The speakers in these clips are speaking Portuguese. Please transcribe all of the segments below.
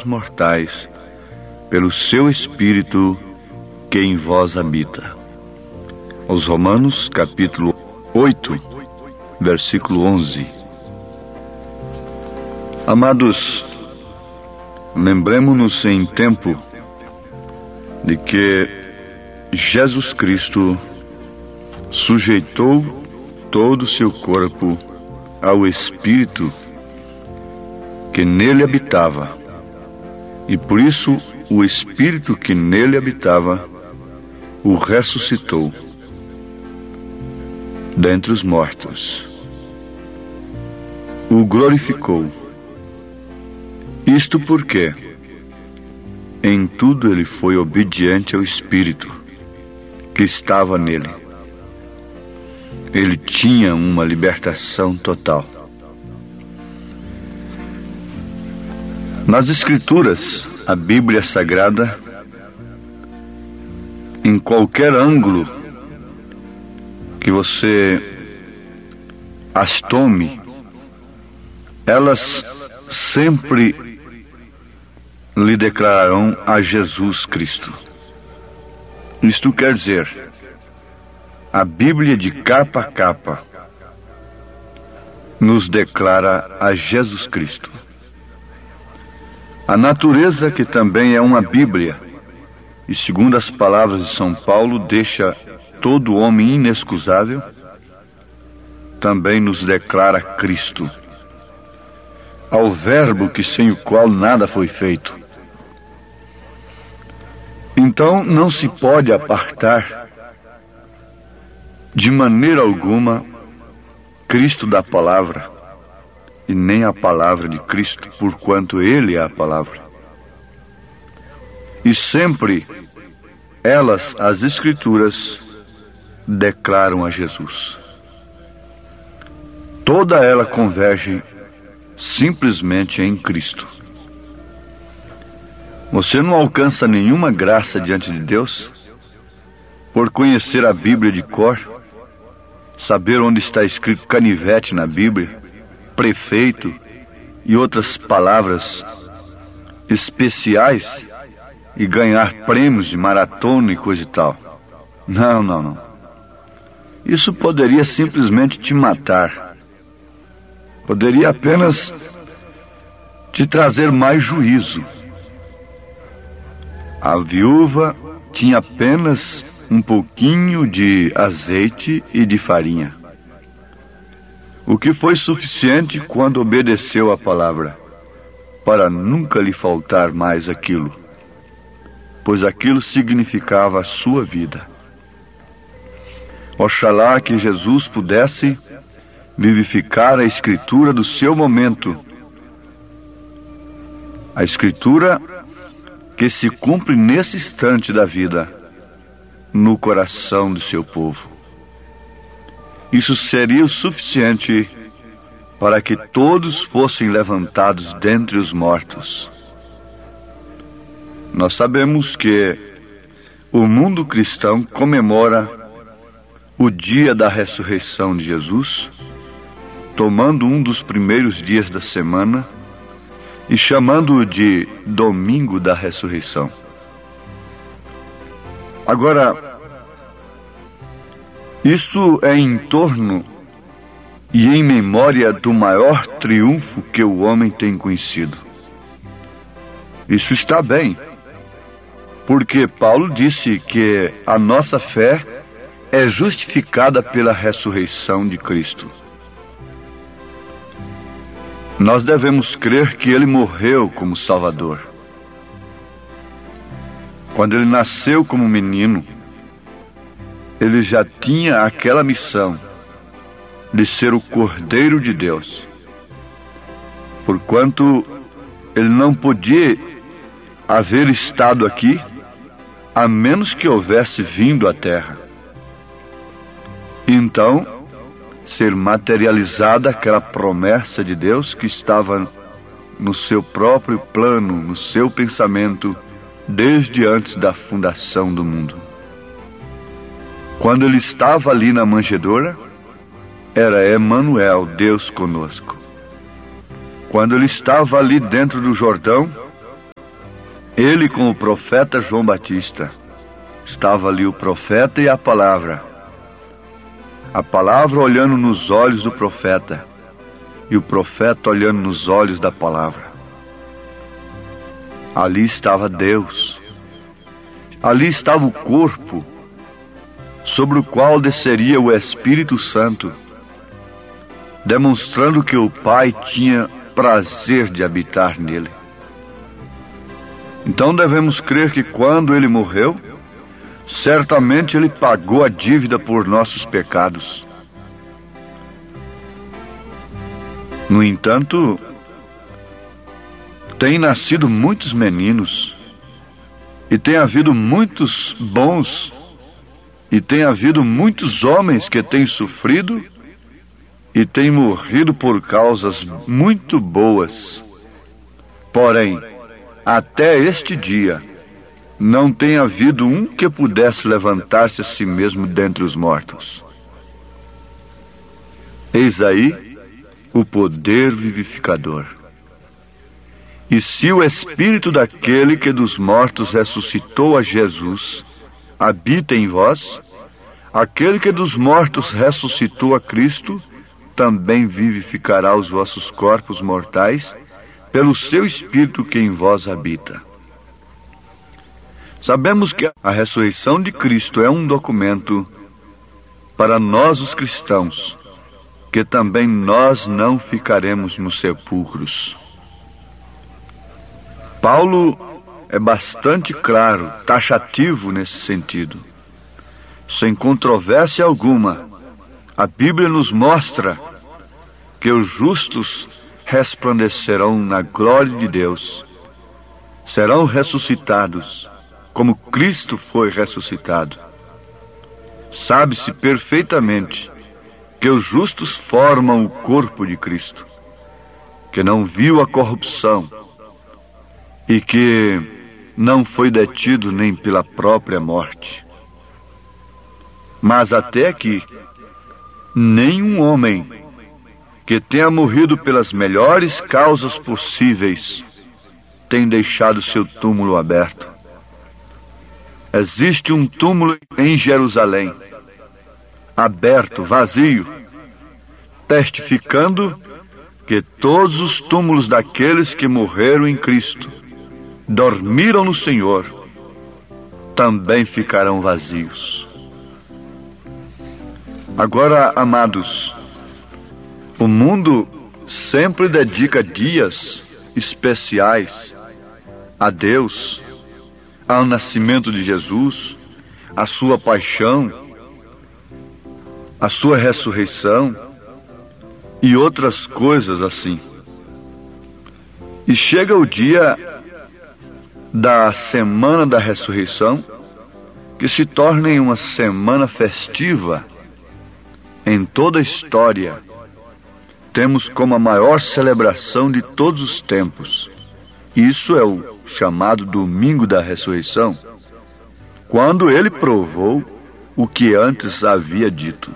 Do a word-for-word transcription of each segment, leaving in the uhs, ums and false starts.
mortais, pelo seu Espírito que em vós habita. Aos Romanos, capítulo oito, versículo onze. Amados, lembremos-nos em tempo de que Jesus Cristo sujeitou todo o seu corpo ao Espírito que nele habitava, e por isso o Espírito que nele habitava o ressuscitou dentre os mortos, o glorificou. Isto porque em tudo ele foi obediente ao Espírito que estava nele. Ele tinha uma libertação total. Nas Escrituras, a Bíblia Sagrada, em qualquer ângulo que você as tome, elas sempre lhe declararão a Jesus Cristo. Isto quer dizer, a Bíblia de capa a capa nos declara a Jesus Cristo. A natureza, que também é uma Bíblia, e segundo as palavras de São Paulo, deixa todo homem inexcusável, também nos declara Cristo, ao Verbo que sem o qual nada foi feito. Então não se pode apartar de maneira alguma Cristo da palavra, e nem a palavra de Cristo, porquanto Ele é a palavra. E sempre elas, as Escrituras, declaram a Jesus. Toda ela converge simplesmente em Cristo. Você não alcança nenhuma graça diante de Deus por conhecer a Bíblia de cor, saber onde está escrito canivete na Bíblia, prefeito e outras palavras especiais, e ganhar prêmios de maratona e coisa e tal. Não, não, não. Isso poderia simplesmente te matar. Poderia apenas te trazer mais juízo. A viúva tinha apenas um pouquinho de azeite e de farinha, o que foi suficiente quando obedeceu a palavra, para nunca lhe faltar mais aquilo, pois aquilo significava a sua vida. Oxalá que Jesus pudesse vivificar a Escritura do seu momento, a Escritura que se cumpre nesse instante da vida, no coração do seu povo. Isso seria o suficiente para que todos fossem levantados dentre os mortos. Nós sabemos que o mundo cristão comemora o dia da ressurreição de Jesus, tomando um dos primeiros dias da semana e chamando-o de Domingo da Ressurreição. Agora, isso é em torno e em memória do maior triunfo que o homem tem conhecido. Isso está bem, porque Paulo disse que a nossa fé é justificada pela ressurreição de Cristo. Nós devemos crer que Ele morreu como Salvador. Quando Ele nasceu como menino, Ele já tinha aquela missão de ser o Cordeiro de Deus, porquanto Ele não podia haver estado aqui a menos que houvesse vindo à terra. Então, ser materializada aquela promessa de Deus que estava no seu próprio plano, no seu pensamento, desde antes da fundação do mundo. Quando Ele estava ali na manjedoura, era Emanuel, Deus conosco. Quando Ele estava ali dentro do Jordão, ele com o profeta João Batista. Estava ali o profeta e a palavra. A palavra olhando nos olhos do profeta e o profeta olhando nos olhos da palavra. Ali estava Deus. Ali estava o corpo sobre o qual desceria o Espírito Santo, demonstrando que o Pai tinha prazer de habitar nele. Então devemos crer que quando ele morreu, certamente ele pagou a dívida por nossos pecados. No entanto, tem nascido muitos meninos, e tem havido muitos bons, e tem havido muitos homens que têm sofrido e têm morrido por causas muito boas. Porém, até este dia, não tem havido um que pudesse levantar-se a si mesmo dentre os mortos. Eis aí o poder vivificador. E se o Espírito daquele que dos mortos ressuscitou a Jesus habita em vós, aquele que dos mortos ressuscitou a Cristo também vivificará os vossos corpos mortais pelo seu Espírito que em vós habita. Sabemos que a ressurreição de Cristo é um documento para nós os cristãos, que também nós não ficaremos nos sepulcros. Paulo é bastante claro, taxativo nesse sentido. Sem controvérsia alguma, a Bíblia nos mostra que os justos resplandecerão na glória de Deus, serão ressuscitados, como Cristo foi ressuscitado. Sabe-se perfeitamente que os justos formam o corpo de Cristo, que não viu a corrupção e que não foi detido nem pela própria morte. Mas até aqui, nenhum homem que tenha morrido pelas melhores causas possíveis tem deixado seu túmulo aberto. Existe um túmulo em Jerusalém, aberto, vazio, testificando que todos os túmulos daqueles que morreram em Cristo, dormiram no Senhor, também ficarão vazios. Agora, amados, o mundo sempre dedica dias especiais a Deus, ao nascimento de Jesus, à sua paixão, à sua ressurreição e outras coisas assim. E chega o dia da semana da ressurreição, que se torna em uma semana festiva em toda a história. Temos como a maior celebração de todos os tempos. Isso é o chamado Domingo da Ressurreição, quando ele provou o que antes havia dito.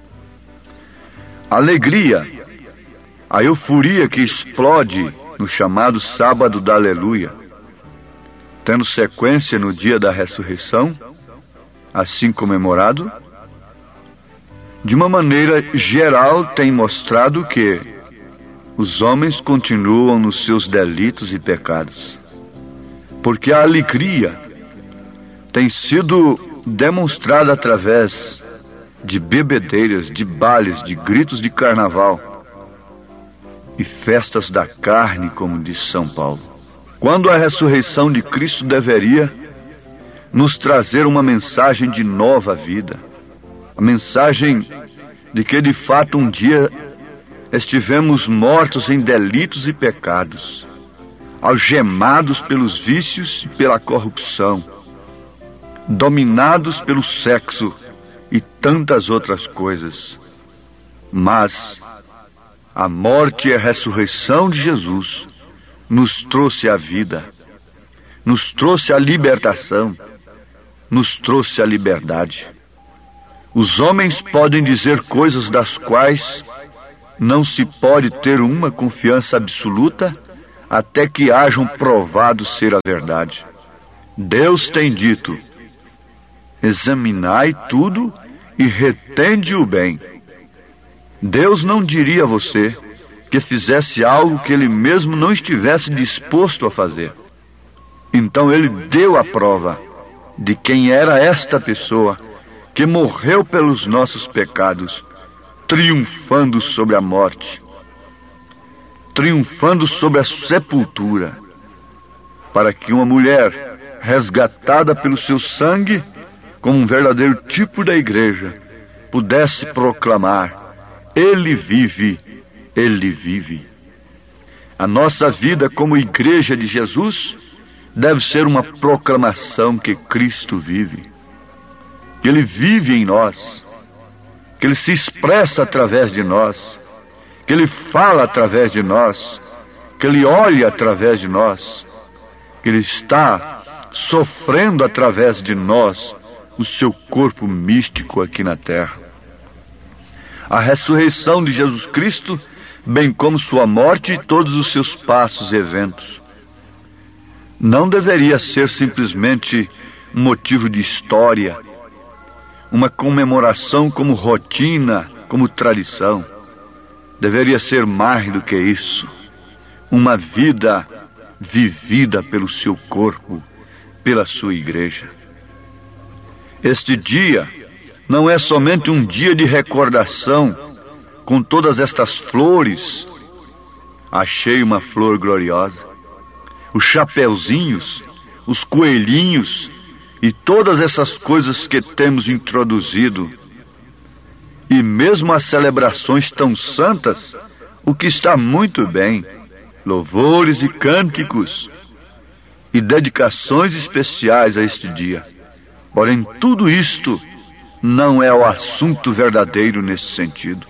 A alegria, a euforia que explode no chamado Sábado da Aleluia, tendo sequência no dia da ressurreição, assim comemorado, de uma maneira geral tem mostrado que os homens continuam nos seus delitos e pecados, porque a alegria tem sido demonstrada através de bebedeiras, de bailes, de gritos de carnaval e festas da carne, como diz São Paulo. Quando a ressurreição de Cristo deveria nos trazer uma mensagem de nova vida, a mensagem de que de fato um dia estivemos mortos em delitos e pecados, algemados pelos vícios e pela corrupção, dominados pelo sexo e tantas outras coisas. Mas a morte e a ressurreição de Jesus nos trouxe a vida, nos trouxe a libertação, nos trouxe a liberdade. Os homens podem dizer coisas das quais não se pode ter uma confiança absoluta até que hajam provado ser a verdade. Deus tem dito: examinai tudo e retende o bem. Deus não diria a você que fizesse algo que Ele mesmo não estivesse disposto a fazer. Então Ele deu a prova de quem era esta pessoa que morreu pelos nossos pecados, triunfando sobre a morte, triunfando sobre a sepultura, para que uma mulher resgatada pelo seu sangue, como um verdadeiro tipo da igreja, pudesse proclamar: Ele vive, Ele vive. A nossa vida como igreja de Jesus deve ser uma proclamação que Cristo vive, que Ele vive em nós, que Ele se expressa através de nós, que Ele fala através de nós, que Ele olha através de nós, que Ele está sofrendo através de nós o seu corpo místico aqui na terra. A ressurreição de Jesus Cristo, bem como sua morte e todos os seus passos e eventos, não deveria ser simplesmente um motivo de história, uma comemoração como rotina, como tradição. Deveria ser mais do que isso, uma vida vivida pelo seu corpo, pela sua igreja. Este dia não é somente um dia de recordação com todas estas flores. Achei uma flor gloriosa, os chapeuzinhos, os coelhinhos e todas essas coisas que temos introduzido. E mesmo as celebrações tão santas, o que está muito bem, louvores e cânticos e dedicações especiais a este dia. Porém, tudo isto não é o assunto verdadeiro nesse sentido.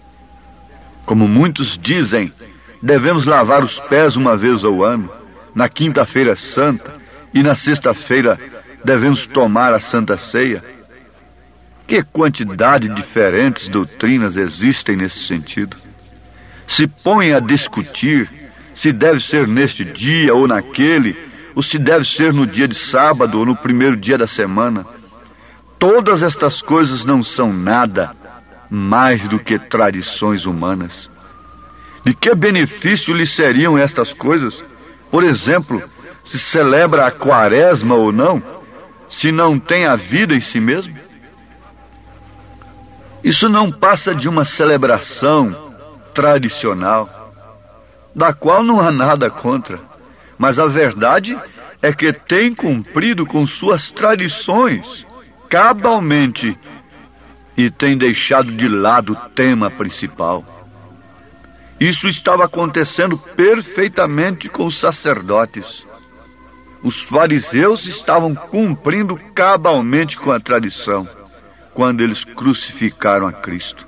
Como muitos dizem, devemos lavar os pés uma vez ao ano, na quinta-feira santa, e na sexta-feira devemos tomar a Santa Ceia. Que quantidade de diferentes doutrinas existem nesse sentido. Se põem a discutir se deve ser neste dia ou naquele, ou se deve ser no dia de sábado ou no primeiro dia da semana. Todas estas coisas não são nada mais do que tradições humanas. De que benefício lhe seriam estas coisas? Por exemplo, se celebra a quaresma ou não, se não tem a vida em si mesmo? Isso não passa de uma celebração tradicional, da qual não há nada contra, mas a verdade é que tem cumprido com suas tradições cabalmente e tem deixado de lado o tema principal. Isso estava acontecendo perfeitamente com os sacerdotes. Os fariseus estavam cumprindo cabalmente com a tradição quando eles crucificaram a Cristo.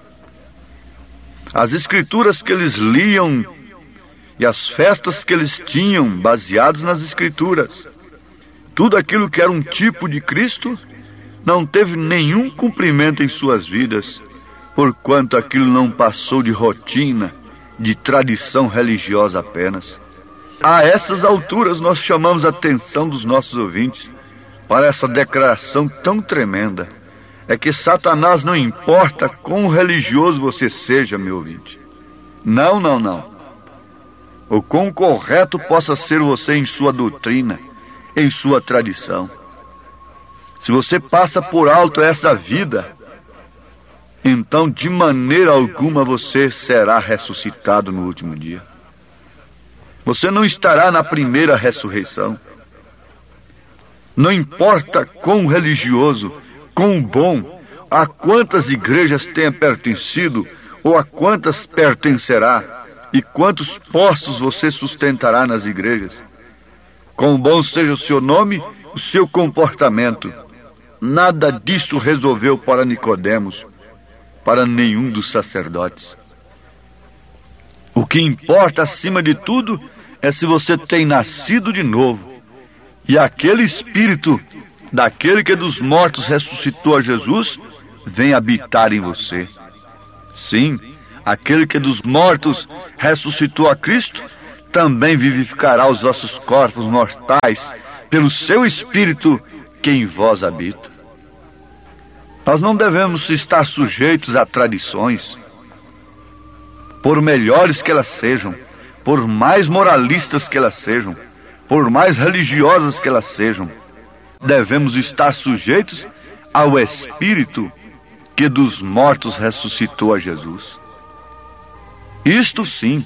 As escrituras que eles liam e as festas que eles tinham baseadas nas escrituras, tudo aquilo que era um tipo de Cristo, não teve nenhum cumprimento em suas vidas, porquanto aquilo não passou de rotina, de tradição religiosa apenas. A essas alturas nós chamamos a atenção dos nossos ouvintes para essa declaração tão tremenda. É que Satanás não importa quão religioso você seja, meu ouvinte. Não, não, não. O quão correto possa ser você em sua doutrina, em sua tradição. Se você passa por alto essa vida, então de maneira alguma você será ressuscitado no último dia. Você não estará na primeira ressurreição. Não importa quão religioso, quão bom, a quantas igrejas tenha pertencido ou a quantas pertencerá e quantos postos você sustentará nas igrejas. Quão bom seja o seu nome, o seu comportamento. Nada disso resolveu para Nicodemos, para nenhum dos sacerdotes. O que importa acima de tudo é se você tem nascido de novo e aquele Espírito daquele que dos mortos ressuscitou a Jesus vem habitar em você. Sim, aquele que dos mortos ressuscitou a Cristo também vivificará os vossos corpos mortais pelo seu Espírito que em vós habita. Nós não devemos estar sujeitos a tradições, por melhores que elas sejam, por mais moralistas que elas sejam, por mais religiosas que elas sejam. Devemos estar sujeitos ao Espírito que dos mortos ressuscitou a Jesus. Isto sim,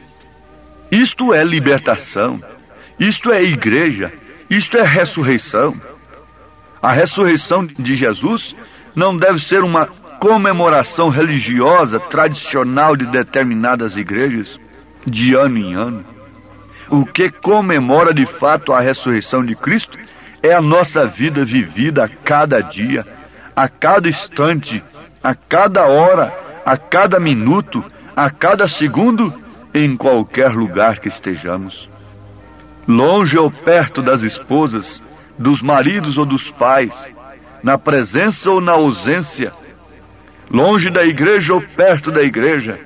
isto é libertação, isto é igreja, isto é ressurreição. A ressurreição de Jesus não deve ser uma comemoração religiosa tradicional de determinadas igrejas, de ano em ano. O que comemora de fato a ressurreição de Cristo é a nossa vida vivida a cada dia, a cada instante, a cada hora, a cada minuto, a cada segundo, em qualquer lugar que estejamos. Longe ou perto das esposas, dos maridos ou dos pais, na presença ou na ausência, longe da igreja ou perto da igreja.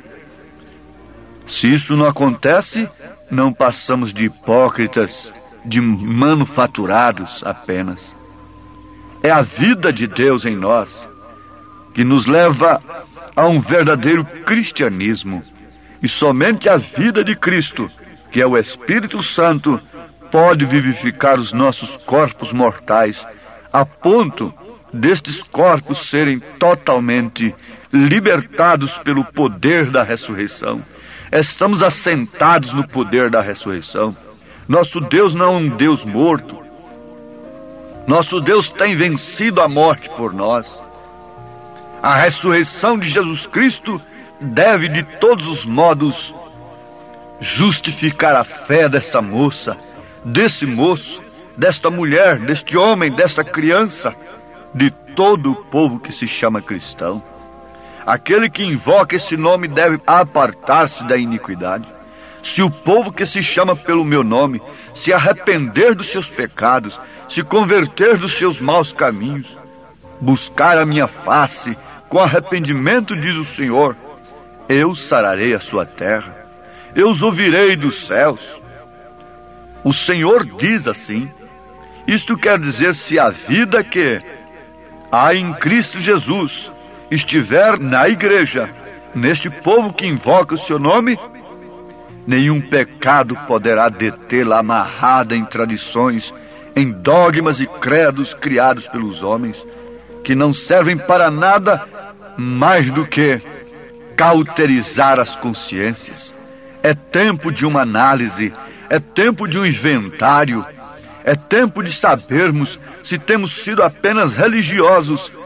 Se isso não acontece, não passamos de hipócritas, de manufaturados apenas. É a vida de Deus em nós que nos leva a um verdadeiro cristianismo. E somente a vida de Cristo, que é o Espírito Santo, pode vivificar os nossos corpos mortais, a ponto destes corpos serem totalmente libertados pelo poder da ressurreição. Estamos assentados no poder da ressurreição. Nosso Deus não é um Deus morto. Nosso Deus tem vencido a morte por nós. A ressurreição de Jesus Cristo deve de todos os modos justificar a fé dessa moça, desse moço, desta mulher, deste homem, desta criança, de todo o povo que se chama cristão. Aquele que invoca esse nome deve apartar-se da iniquidade. Se o povo que se chama pelo meu nome se arrepender dos seus pecados, se converter dos seus maus caminhos, buscar a minha face com arrependimento, diz o Senhor, eu sararei a sua terra, eu os ouvirei dos céus. O Senhor diz assim. Isto quer dizer, se a vida que há em Cristo Jesus estiver na igreja, neste povo que invoca o seu nome, nenhum pecado poderá detê-la amarrada em tradições, em dogmas e credos criados pelos homens, que não servem para nada mais do que cauterizar as consciências. É tempo de uma análise, é tempo de um inventário, é tempo de sabermos se temos sido apenas religiosos